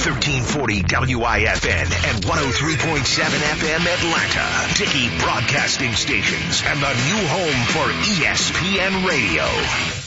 1340 WIFN and 103.7 FM Atlanta. Dickey Broadcasting Stations and the new home for ESPN Radio.